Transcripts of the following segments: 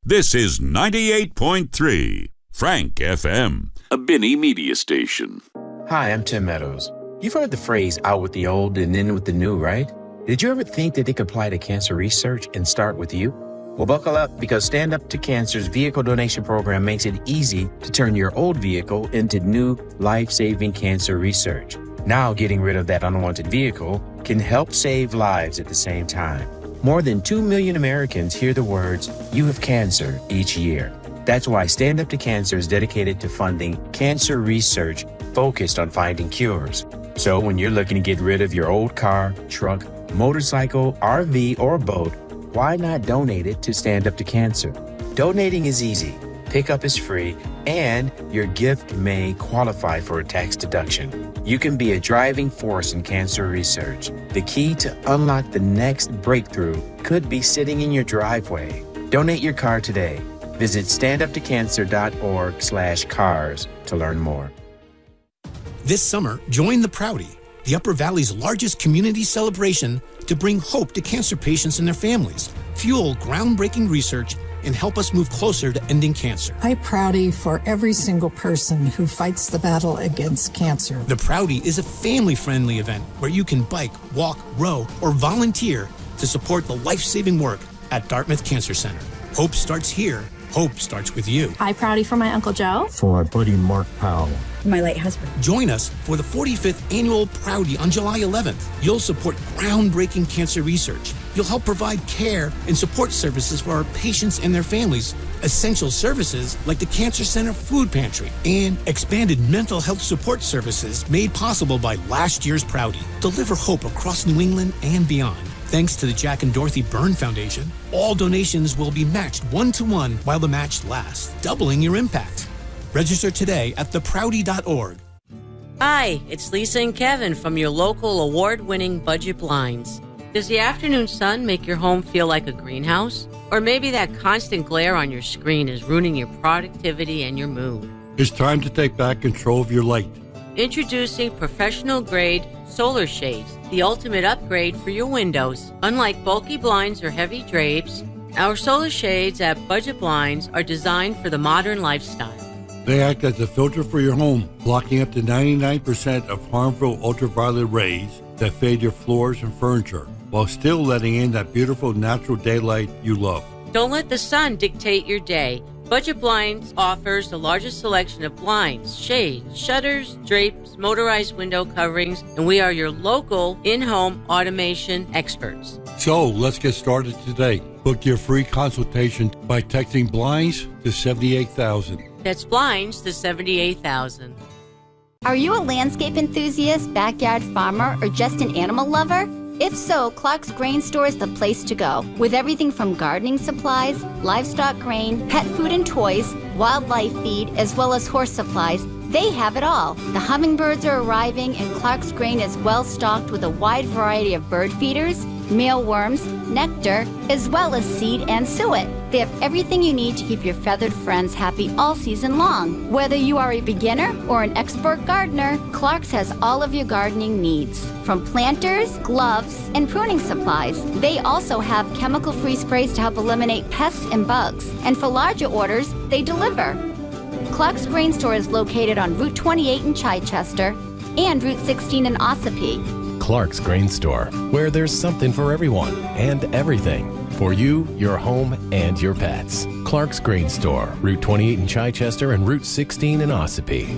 This is 98.3 Frank FM, a Binney media station. Hi, I'm Tim Meadows. You've heard the phrase out with the old and in with the new, right? Did you ever think that it could apply to cancer research and start with you? Well, buckle up, because Stand Up to Cancer's vehicle donation program makes it easy to turn your old vehicle into new life-saving cancer research. Now, getting rid of that unwanted vehicle can help save lives at the same time. More than 2 million Americans hear the words, "You have cancer," each year. That's why Stand Up to Cancer is dedicated to funding cancer research focused on finding cures. So when you're looking to get rid of your old car, truck, motorcycle, RV, or boat, why not donate it to Stand Up to Cancer? Donating is easy, pickup is free, and your gift may qualify for a tax deduction. You can be a driving force in cancer research. The key to unlock the next breakthrough could be sitting in your driveway. Donate your car today. Visit standuptocancer.org/cars to learn more. This summer, join the Proudy, the Upper Valley's largest community celebration to bring hope to cancer patients and their families, fuel groundbreaking research, and help us move closer to ending cancer. I Proudy for every single person who fights the battle against cancer. The Proudy is a family-friendly event where you can bike, walk, row, or volunteer to support the life-saving work at Dartmouth Cancer Center. Hope starts here. Hope starts with you. I Proudy for my Uncle Joe. For my buddy Mark Powell. My late husband. Join us for the 45th Annual Proudy on July 11th. You'll support groundbreaking cancer research. You'll help provide care and support services for our patients and their families, essential services like the Cancer Center Food Pantry, and expanded mental health support services made possible by last year's Proudy. Deliver hope across New England and beyond. Thanks to the Jack and Dorothy Byrne Foundation, all donations will be matched 1-to-1 while the match lasts, doubling your impact. Register today at theproudy.org. Hi, it's Lisa and Kevin from your local award-winning Budget Blinds. Does the afternoon sun make your home feel like a greenhouse? Or maybe that constant glare on your screen is ruining your productivity and your mood? It's time to take back control of your light. Introducing professional-grade solar shades, the ultimate upgrade for your windows. Unlike bulky blinds or heavy drapes, our solar shades at Budget Blinds are designed for the modern lifestyle. They act as a filter for your home, blocking up to 99% of harmful ultraviolet rays that fade your floors and furniture, while still letting in that beautiful natural daylight you love. Don't let the sun dictate your day. Budget Blinds offers the largest selection of blinds, shades, shutters, drapes, motorized window coverings, and we are your local in-home automation experts. So let's get started today. Book your free consultation by texting BLINDS to 78,000. That's blinds to 78,000. Are you a landscape enthusiast, backyard farmer, or just an animal lover? If so, Clark's Grain Store is the place to go. With everything from gardening supplies, livestock grain, pet food and toys, wildlife feed, as well as horse supplies, they have it all. The hummingbirds are arriving, and Clark's Grain is well stocked with a wide variety of bird feeders, mealworms, nectar, as well as seed and suet. They have everything you need to keep your feathered friends happy all season long. Whether you are a beginner or an expert gardener, Clark's has all of your gardening needs. From planters, gloves, and pruning supplies. They also have chemical-free sprays to help eliminate pests and bugs. And for larger orders, they deliver. Clark's Grain Store is located on Route 28 in Chichester and Route 16 in Ossipee. Clark's Grain Store, where there's something for everyone and everything. For you, your home, and your pets. Clark's Grain Store, Route 28 in Chichester and Route 16 in Ossipee.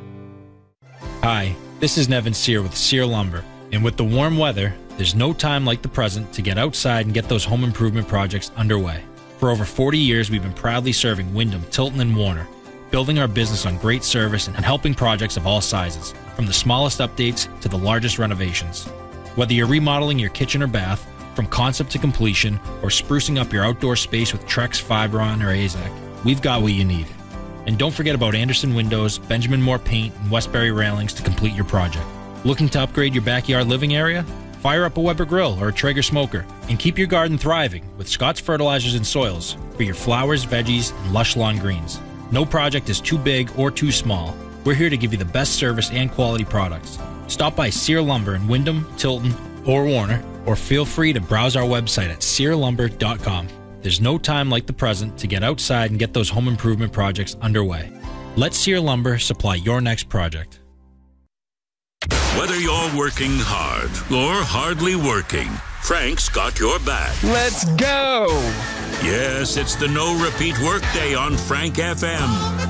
Hi, this is Nevin Sear with Sear Lumber. And with the warm weather, there's no time like the present to get outside and get those home improvement projects underway. For over 40 years, we've been proudly serving Wyndham, Tilton, and Warner, building our business on great service and helping projects of all sizes, from the smallest updates to the largest renovations. Whether you're remodeling your kitchen or bath, from concept to completion, or sprucing up your outdoor space with Trex, Fibron, or AZEK, we've got what you need. And don't forget about Anderson Windows, Benjamin Moore Paint, and Westbury Railings to complete your project. Looking to upgrade your backyard living area? Fire up a Weber grill or a Traeger smoker, and keep your garden thriving with Scott's Fertilizers and Soils for your flowers, veggies, and lush lawn greens. No project is too big or too small. We're here to give you the best service and quality products. Stop by Sear Lumber in Wyndham, Tilton, or Warner, or feel free to browse our website at searlumber.com. there's no time like the present to get outside and get those home improvement projects underway. Let Sear Lumber supply your next project. Whether you're working hard or hardly working, Frank's got your back. Let's go! Yes, it's the No Repeat Workday on Frank FM.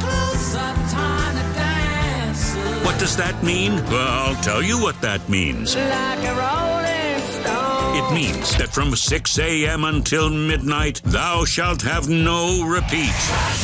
What does that mean? Well, I'll tell you what that means. It means that from 6 a.m. until midnight, thou shalt have no repeat.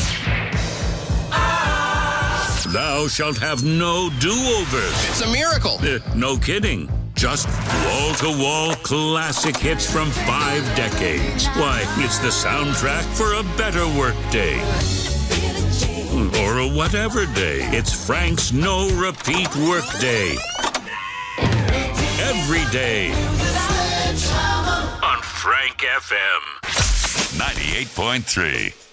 Thou shalt have no do-overs. It's a miracle. No kidding. Just wall-to-wall classic hits from 5 decades. Why, it's the soundtrack for a better work day. Or a whatever day. It's Frank's No Repeat Work Day. Every day. On Frank FM 98.3.